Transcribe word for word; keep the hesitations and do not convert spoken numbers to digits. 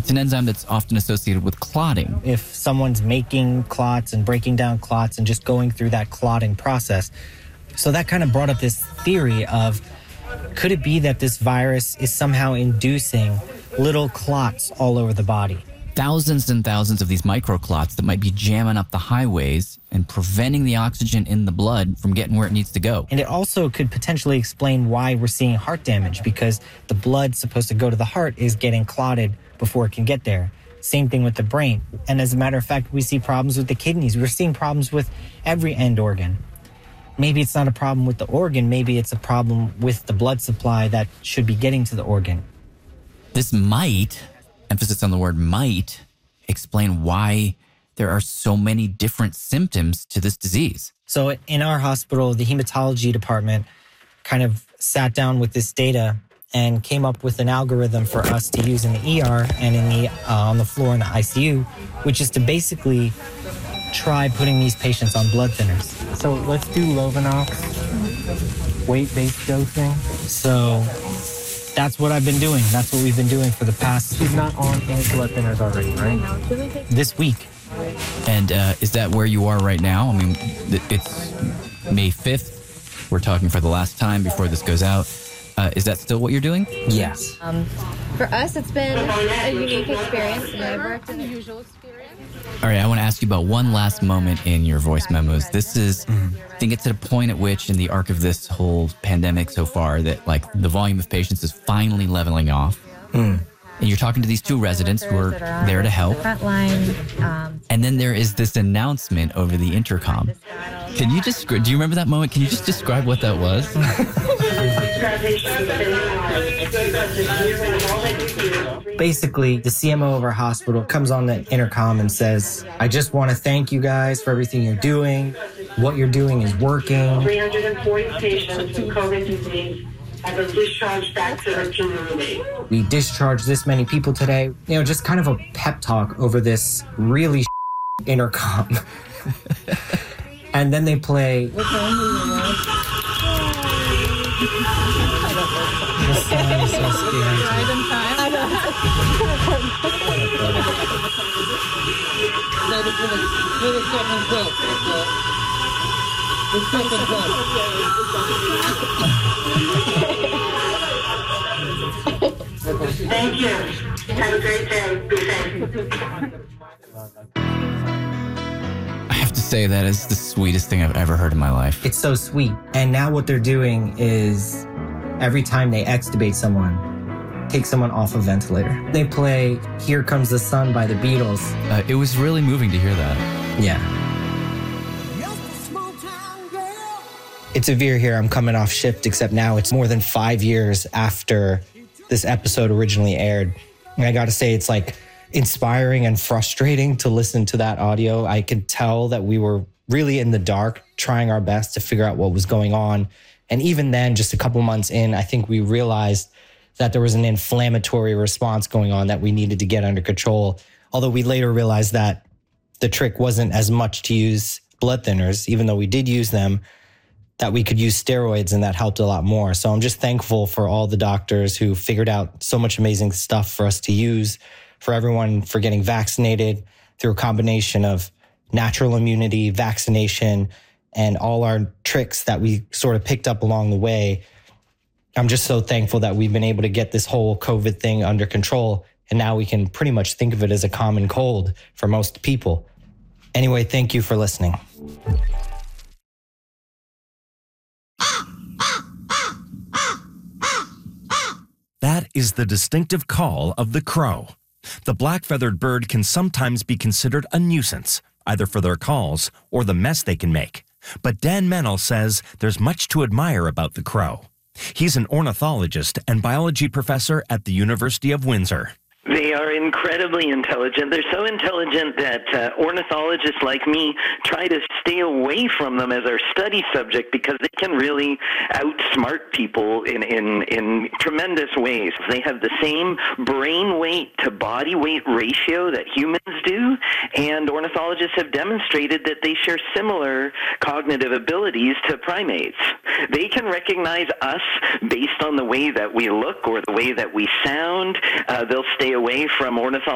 It's an enzyme that's often associated with clotting. If someone's making clots and breaking down clots and just going through that clotting process. So that kind of brought up this theory of, could it be that this virus is somehow inducing little clots all over the body? Thousands and thousands of these microclots that might be jamming up the highways and preventing the oxygen in the blood from getting where it needs to go. And it also could potentially explain why we're seeing heart damage, because the blood supposed to go to the heart is getting clotted before it can get there. Same thing with the brain. And as a matter of fact, we see problems with the kidneys. We're seeing problems with every end organ. Maybe it's not a problem with the organ. Maybe it's a problem with the blood supply that should be getting to the organ. This might, emphasis on the word might, explain why there are so many different symptoms to this disease. So in our hospital, the hematology department kind of sat down with this data and came up with an algorithm for us to use in the E R and in the uh, on the floor in the I C U, which is to basically try putting these patients on blood thinners. So let's do Lovenox, weight-based dosing. So that's what I've been doing. That's what we've been doing for the past... She's not on any blood thinners already, right? This week. And uh, is that where you are right now? I mean, it's May fifth. We're talking for the last time before this goes out. Uh, is that still what you're doing? Yes. Um, for us, it's been a unique experience. You know, I've worked in the usual experience. All right, I want to ask you about one last moment in your voice memos. This is, I think it's at a point at which in the arc of this whole pandemic so far that like the volume of patients is finally leveling off. Mm. And you're talking to these two residents who are there to help. Front line. Um, and then there is this announcement over the intercom. Can you just, do you remember that moment? Can you just describe what that was? Basically, the C M O of our hospital comes on the intercom and says, I just want to thank you guys for everything you're doing. What you're doing is working. three hundred forty patients with COVID disease have been discharged back to their community. We discharged this many people today. You know, just kind of a pep talk over this really intercom. And then they play... What time is it? This song is so scary. Right in time. I know. Thank you. Have a great day. Be safe. I have to say that is the sweetest thing I've ever heard in my life. It's so sweet. And now what they're doing is every time they extubate someone, take someone off a ventilator, they play Here Comes the Sun by the Beatles. Uh, it was really moving to hear that. Yeah. It's Avir here. I'm coming off shift, except now it's more than five years after this episode originally aired. And I got to say, it's like inspiring and frustrating to listen to that audio. I could tell that we were really in the dark, trying our best to figure out what was going on. And even then, just a couple months in, I think we realized that there was an inflammatory response going on that we needed to get under control. Although we later realized that the trick wasn't as much to use blood thinners, even though we did use them, that we could use steroids, and that helped a lot more. So I'm just thankful for all the doctors who figured out so much amazing stuff for us to use, for everyone for getting vaccinated through a combination of natural immunity, vaccination, and all our tricks that we sort of picked up along the way. I'm just so thankful that we've been able to get this whole COVID thing under control, and now we can pretty much think of it as a common cold for most people. Anyway, thank you for listening. That is the distinctive call of the crow. The black-feathered bird can sometimes be considered a nuisance, either for their calls or the mess they can make. But Dan Mennel says there's much to admire about the crow. He's an ornithologist and biology professor at the University of Windsor. They are incredibly intelligent. They're so intelligent that uh, ornithologists like me try to stay away from them as our study subject because they can really outsmart people in, in, in tremendous ways. They have the same brain weight to body weight ratio that humans do, and ornithologists have demonstrated that they share similar cognitive abilities to primates. They can recognize us based on the way that we look or the way that we sound. Uh, they'll stay away from ornithologists